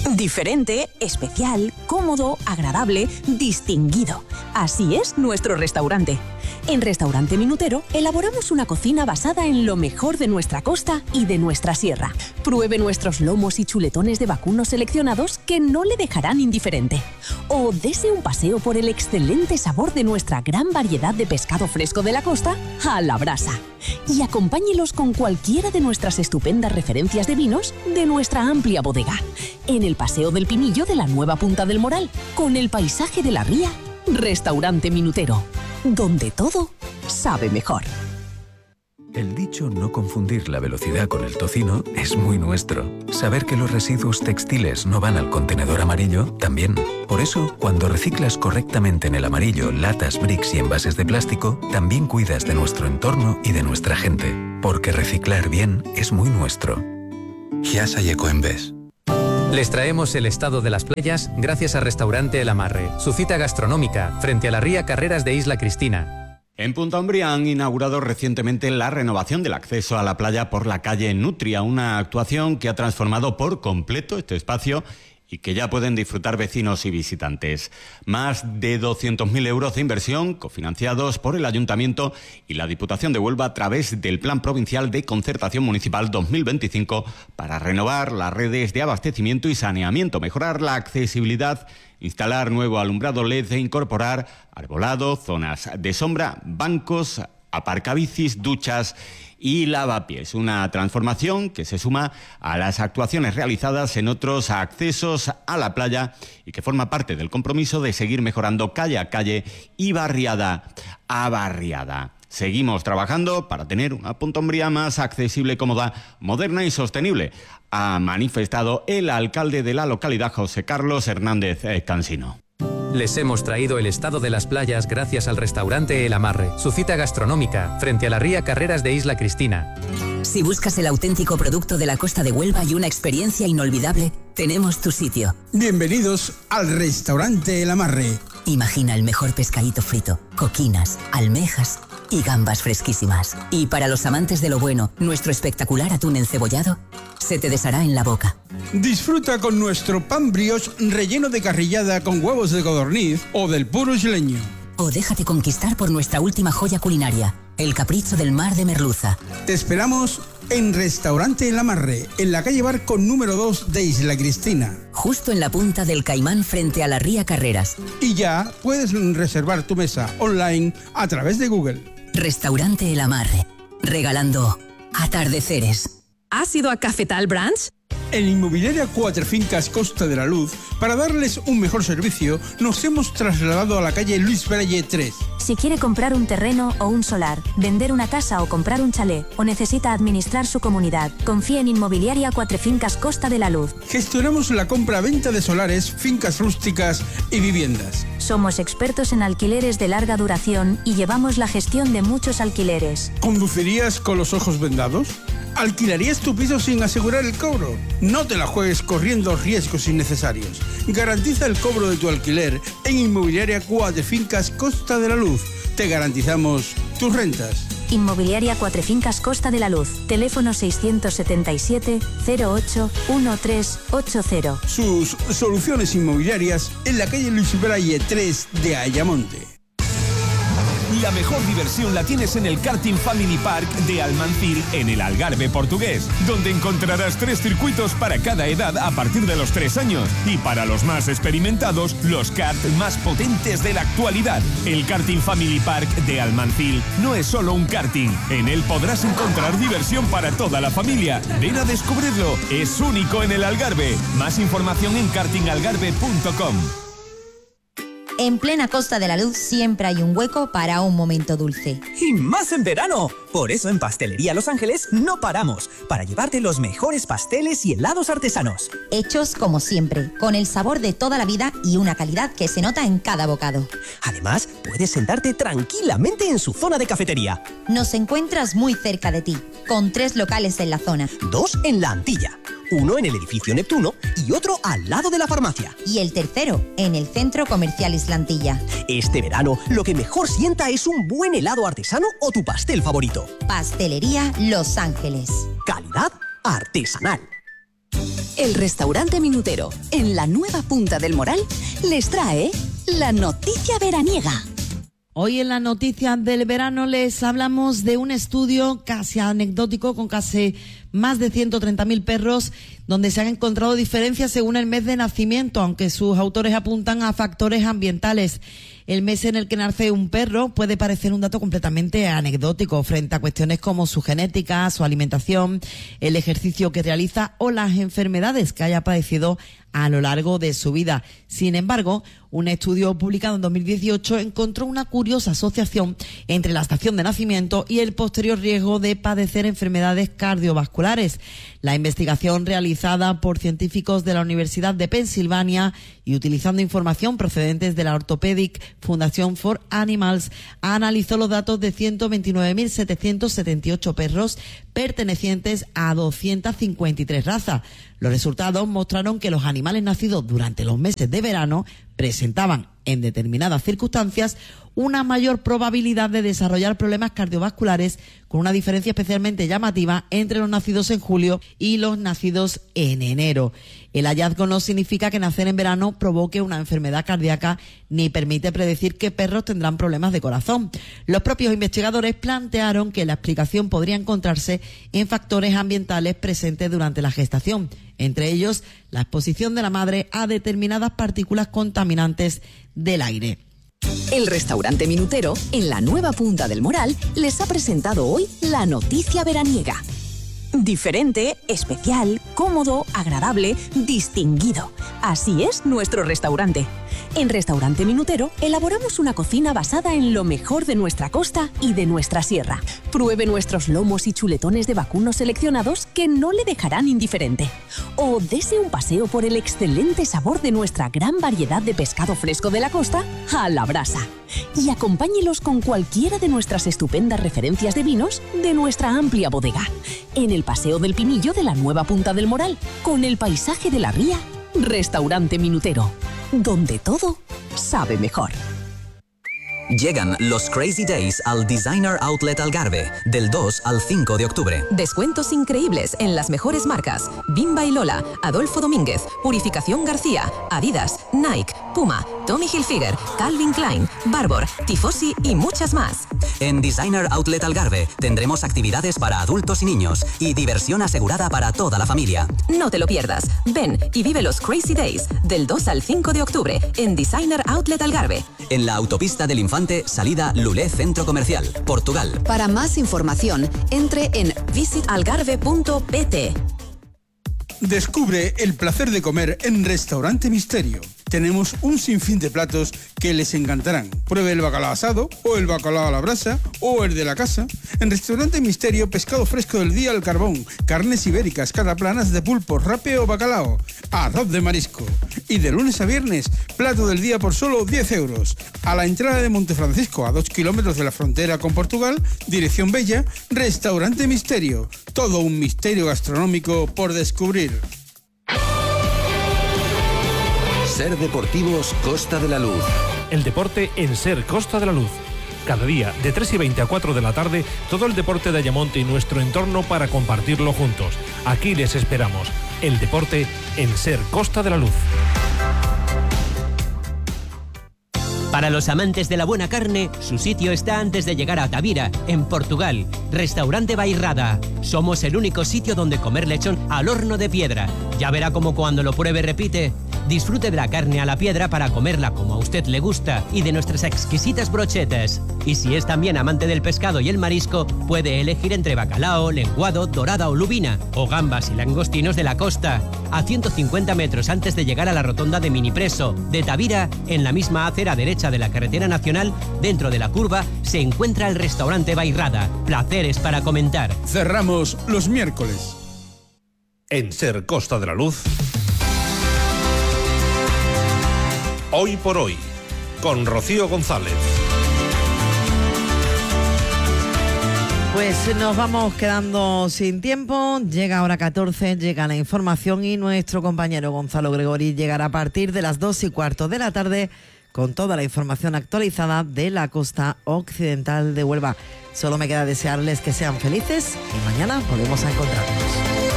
Diferente, especial, cómodo, agradable, distinguido. Así es nuestro restaurante. En Restaurante Minutero elaboramos una cocina basada en lo mejor de nuestra costa y de nuestra sierra. Pruebe nuestros lomos y chuletones de vacuno seleccionados que no le dejarán indiferente. O dese un paseo por el excelente sabor de nuestra gran variedad de pescado fresco de la costa a la brasa. Y acompáñelos con cualquiera de nuestras estupendas referencias de vinos de nuestra amplia bodega. En el Paseo del Pinillo de la nueva Punta del Moral, con el paisaje de la ría, Restaurante Minutero, donde todo sabe mejor. El dicho no confundir la velocidad con el tocino es muy nuestro. Saber que los residuos textiles no van al contenedor amarillo, también. Por eso, cuando reciclas correctamente en el amarillo latas, bricks y envases de plástico, también cuidas de nuestro entorno y de nuestra gente. Porque reciclar bien es muy nuestro. Giasa y Ecoembes. Les traemos el estado de las playas gracias a Restaurante El Amarre, su cita gastronómica frente a la ría Carreras de Isla Cristina. En Punta Umbría han inaugurado recientemente la renovación del acceso a la playa por la calle Nutria, una actuación que ha transformado por completo este espacio y que ya pueden disfrutar vecinos y visitantes. Más de 200.000 euros de inversión cofinanciados por el Ayuntamiento y la Diputación de Huelva a través del Plan Provincial de Concertación Municipal 2025 para renovar las redes de abastecimiento y saneamiento, mejorar la accesibilidad, instalar nuevo alumbrado LED e incorporar arbolado, zonas de sombra, bancos, aparcabicis, duchas y lavapiés. Una transformación que se suma a las actuaciones realizadas en otros accesos a la playa y que forma parte del compromiso de seguir mejorando calle a calle y barriada a barriada. Seguimos trabajando para tener una Punta Umbría más accesible, cómoda, moderna y sostenible, ha manifestado el alcalde de la localidad, José Carlos Hernández Cansino. Les hemos traído el estado de las playas gracias al Restaurante El Amarre, su cita gastronómica frente a la ría Carreras de Isla Cristina. Si buscas el auténtico producto de la costa de Huelva y una experiencia inolvidable, tenemos tu sitio. Bienvenidos al Restaurante El Amarre. Imagina el mejor pescadito frito, coquinas, almejas y gambas fresquísimas. Y para los amantes de lo bueno, nuestro espectacular atún encebollado se te deshará en la boca. Disfruta con nuestro pan brioche relleno de carrillada con huevos de codorniz o del puro isleño. O déjate conquistar por nuestra última joya culinaria, el capricho del mar de merluza. Te esperamos en Restaurante El Amarre, en la calle Barco número 2 de Isla Cristina. Justo en la punta del Caimán frente a la ría Carreras. Y ya puedes reservar tu mesa online a través de Google. Restaurante El Amarre, regalando atardeceres. ¿Has ido a Cafetal Branch? En Inmobiliaria Cuatro Fincas Costa de la Luz, para darles un mejor servicio, nos hemos trasladado a la calle Luis Braille 3. Si quiere comprar un terreno o un solar, vender una casa o comprar un chalet, o necesita administrar su comunidad, confíe en Inmobiliaria Cuatro Fincas Costa de la Luz. Gestionamos la compra-venta de solares, fincas rústicas y viviendas. Somos expertos en alquileres de larga duración y llevamos la gestión de muchos alquileres. ¿Conducirías con los ojos vendados? ¿Alquilarías tu piso sin asegurar el cobro? No te la juegues corriendo riesgos innecesarios. Garantiza el cobro de tu alquiler en Inmobiliaria Cuatro Fincas Costa de la Luz. Te garantizamos tus rentas. Inmobiliaria Cuatro Fincas Costa de la Luz. Teléfono 677 08 1380. Sus soluciones inmobiliarias en la calle Luis Braille 3 de Ayamonte. La mejor diversión la tienes en el Karting Family Park de Almancil en el Algarve portugués, donde encontrarás 3 circuitos para cada edad a partir de los 3 años y para los más experimentados, los karts más potentes de la actualidad. El Karting Family Park de Almancil no es solo un karting, en él podrás encontrar diversión para toda la familia. Ven a descubrirlo, es único en el Algarve. Más información en kartingalgarve.com. En plena Costa de la Luz siempre hay un hueco para un momento dulce. ¡Y más en verano! Por eso en Pastelería Los Ángeles no paramos, para llevarte los mejores pasteles y helados artesanos. Hechos como siempre, con el sabor de toda la vida y una calidad que se nota en cada bocado. Además, puedes sentarte tranquilamente en su zona de cafetería. Nos encuentras muy cerca de ti, con 3 locales en la zona. 2 en La Antilla, 1 en el edificio Neptuno y otro al lado de la farmacia. Y el tercero, en el Centro Comercial Isla Antilla. Este verano, lo que mejor sienta es un buen helado artesano o tu pastel favorito. Pastelería Los Ángeles. Calidad artesanal. El restaurante Minutero, en la nueva Punta del Moral, les trae la noticia veraniega. Hoy en las noticias del verano les hablamos de un estudio casi anecdótico con casi más de 130.000 perros, donde se han encontrado diferencias según el mes de nacimiento, aunque sus autores apuntan a factores ambientales. El mes en el que nace un perro puede parecer un dato completamente anecdótico frente a cuestiones como su genética, su alimentación, el ejercicio que realiza o las enfermedades que haya padecido a lo largo de su vida. Sin embargo, un estudio publicado en 2018 encontró una curiosa asociación entre la estación de nacimiento y el posterior riesgo de padecer enfermedades cardiovasculares. La investigación, realizada por científicos de la Universidad de Pensilvania y utilizando información procedentes de la Orthopedic Foundation for Animals, analizó los datos de 129.778 perros pertenecientes a 253 razas. Los resultados mostraron que los animales nacidos durante los meses de verano presentaban, en determinadas circunstancias, una mayor probabilidad de desarrollar problemas cardiovasculares, con una diferencia especialmente llamativa entre los nacidos en julio y los nacidos en enero. El hallazgo no significa que nacer en verano provoque una enfermedad cardíaca ni permite predecir qué perros tendrán problemas de corazón. Los propios investigadores plantearon que la explicación podría encontrarse en factores ambientales presentes durante la gestación, entre ellos la exposición de la madre a determinadas partículas contaminantes del aire. El restaurante Minutero, en la nueva Punta del Moral, les ha presentado hoy la noticia veraniega. Diferente, especial, cómodo, agradable, distinguido. Así es nuestro restaurante. En Restaurante Minutero elaboramos una cocina basada en lo mejor de nuestra costa y de nuestra sierra. Pruebe nuestros lomos y chuletones de vacuno seleccionados que no le dejarán indiferente. O dese un paseo por el excelente sabor de nuestra gran variedad de pescado fresco de la costa a la brasa. Y acompáñelos con cualquiera de nuestras estupendas referencias de vinos de nuestra amplia bodega. En el Paseo del Pinillo de la nueva Punta del Moral, con el paisaje de la ría, Restaurante Minutero, donde todo sabe mejor. Llegan los Crazy Days al Designer Outlet Algarve, del 2 al 5 de octubre. Descuentos increíbles en las mejores marcas: Bimba y Lola, Adolfo Domínguez, Purificación García, Adidas, Nike, Puma, Tommy Hilfiger, Calvin Klein, Barbour, Tifosi y muchas más. En Designer Outlet Algarve tendremos actividades para adultos y niños y diversión asegurada para toda la familia. No te lo pierdas. Ven y vive los Crazy Days del 2 al 5 de octubre en Designer Outlet Algarve. En la autopista del Infante, salida Lulé Centro Comercial, Portugal. Para más información, entre en visitalgarve.pt. Descubre el placer de comer en Restaurante Misterio. Tenemos un sinfín de platos que les encantarán. Pruebe el bacalao asado, o el bacalao a la brasa, o el de la casa. En Restaurante Misterio, pescado fresco del día al carbón, carnes ibéricas, cataplanas de pulpo, rape o bacalao, arroz de marisco. Y de lunes a viernes, plato del día por solo 10 euros. A la entrada de Montefrancisco, a 2 kilómetros de la frontera con Portugal, dirección Bella, Restaurante Misterio. Todo un misterio gastronómico por descubrir. Ser Deportivos Costa de la Luz. El deporte en Ser Costa de la Luz. Cada día, de 3:20 a 4 de la tarde, todo el deporte de Ayamonte y nuestro entorno para compartirlo juntos. Aquí les esperamos. El deporte en Ser Costa de la Luz. Para los amantes de la buena carne, su sitio está antes de llegar a Tavira, en Portugal. Restaurante Bairrada. Somos el único sitio donde comer lechón al horno de piedra. Ya verá cómo cuando lo pruebe repite. Disfrute de la carne a la piedra para comerla como a usted le gusta y de nuestras exquisitas brochetas. Y si es también amante del pescado y el marisco, puede elegir entre bacalao, lenguado, dorada o lubina, o gambas y langostinos de la costa. A 150 metros antes de llegar a la rotonda de Minipreso, de Tavira, en la misma acera derecha de la carretera nacional, dentro de la curva, se encuentra el restaurante Bairrada. Placeres para comentar. Cerramos los miércoles. En Ser Costa de la Luz. Hoy por hoy, con Rocío González. Pues nos vamos quedando sin tiempo. Llega hora 14, llega la información y nuestro compañero Gonzalo Gregori llegará a partir de las 2:15 de la tarde con toda la información actualizada de la costa occidental de Huelva. Solo me queda desearles que sean felices y mañana volvemos a encontrarnos.